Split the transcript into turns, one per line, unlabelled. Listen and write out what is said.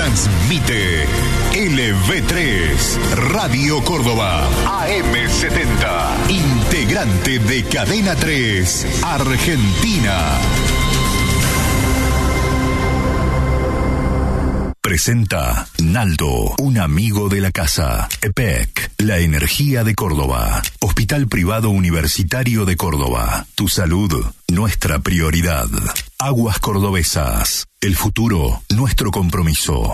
Transmite LV3, Radio Córdoba, AM70, integrante de Cadena 3, Argentina. Presenta Naldo, un amigo de la casa. EPEC, la energía de Córdoba. Hospital Privado Universitario de Córdoba. Tu salud, nuestra prioridad. Aguas Cordobesas, el futuro, nuestro compromiso.